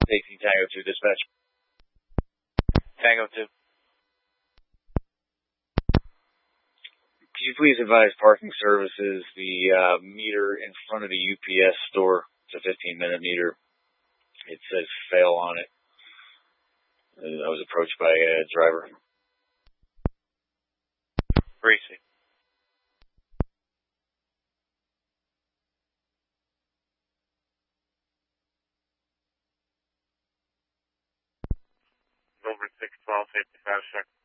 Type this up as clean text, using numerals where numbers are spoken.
Taking Tango 2 dispatch. Tango 2. Could you please advise parking services the meter in front of the UPS store? It's a 15-minute meter. It says fail on it. I was approached by a driver. Gracie. Over 612, safety status check.